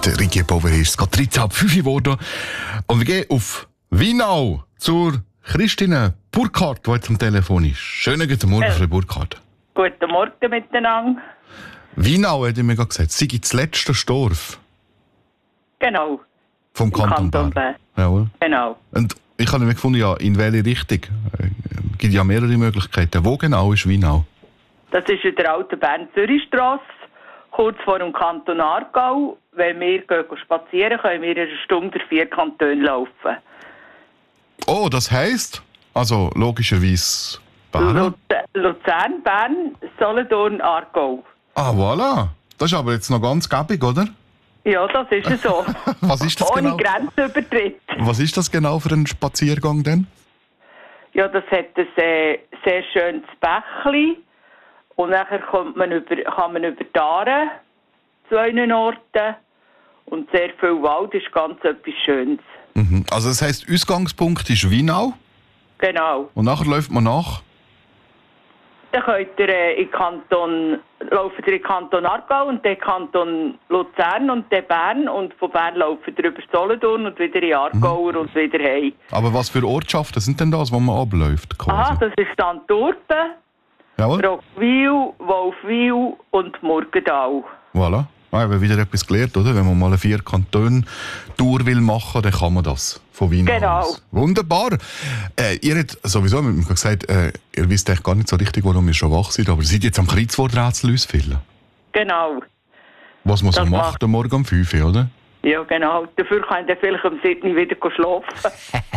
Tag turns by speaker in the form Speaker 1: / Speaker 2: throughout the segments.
Speaker 1: Der Ricky Bover ist es gerade 13.05 geworden. Und wir gehen auf Weinau zur Christine Burkhardt, die jetzt am Telefon ist. Schönen guten Morgen, Frau Burkhardt.
Speaker 2: Guten Morgen miteinander.
Speaker 1: Weinau, hat mir gerade gesagt, sei das letzte Dorf
Speaker 2: Genau.
Speaker 1: vom Kanton Bern. Jawohl.
Speaker 2: Genau.
Speaker 1: Und ich habe mir gefunden, ja, in welche Richtung? Es gibt ja mehrere Möglichkeiten. Wo genau ist Weinau?
Speaker 2: Das ist in der alten Bern-Zürich-Strasse, kurz vor dem Kanton Aargau. Wenn wir gehen spazieren, können wir in einer Stunde durch 4 Kantone laufen.
Speaker 1: Oh, das heisst, also logischerweise Bern?
Speaker 2: Luzern, Bern, Solothurn, Aargau.
Speaker 1: Ah, voilà. Das ist aber jetzt noch ganz gäbig, oder?
Speaker 2: Ja, das ist so.
Speaker 1: Was ist das
Speaker 2: Ohne
Speaker 1: genau?
Speaker 2: Grenzübertritt.
Speaker 1: Was ist das genau für ein Spaziergang denn?
Speaker 2: Ja, das hat ein sehr schönes Bächli. Und nachher kann man über die Aare zu einen Orten. Und sehr viel Wald ist ganz etwas Schönes.
Speaker 1: Mhm. Also das heisst, Ausgangspunkt ist Weinau
Speaker 2: Genau.
Speaker 1: und nachher läuft man nach?
Speaker 2: Dann könnt ihr in den Kanton Aargau und den Kanton Luzern und den Bern. Und von Bern laufen ihr über Solothurn und wieder in Aargau und wieder heim.
Speaker 1: Aber was für Ortschaften sind denn das, wo man abläuft? Quasi?
Speaker 2: Das ist dann Turpen,
Speaker 1: Jawohl.
Speaker 2: Roggwil, Wolfwil und Murgenthal.
Speaker 1: Voilà. Ah, wir haben wieder etwas gelernt, oder? Wenn man mal eine 4-Kantone-Tour will machen, dann kann man das von Weinau
Speaker 2: Genau.
Speaker 1: aus. Wunderbar. Ihr habt sowieso mit mir gesagt, ihr wisst eigentlich gar nicht so richtig, warum ihr schon wach seid, aber ihr seid jetzt am Kreuzworträtsel ausfüllen.
Speaker 2: Genau.
Speaker 1: Was man so
Speaker 2: Das
Speaker 1: macht am Morgen um 5 Uhr, oder?
Speaker 2: Ja, genau. Dafür kann ich vielleicht am 7. wieder schlafen.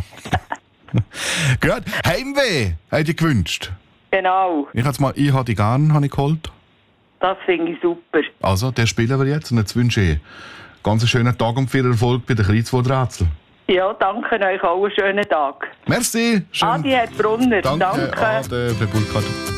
Speaker 1: Gut. Heimweh, habt ihr gewünscht?
Speaker 2: Genau.
Speaker 1: Ich habe die gern, habe ich geholt.
Speaker 2: Das finde ich super.
Speaker 1: Also, der spielen wir jetzt und jetzt wünsche ich ganz einen schönen Tag und viel Erfolg bei den Kreuzworträtseln.
Speaker 2: Ja, danke euch auch einen schönen Tag.
Speaker 1: Merci.
Speaker 2: Adi Herr Brunner.
Speaker 1: Danke. Ade, Frau Burkhardt.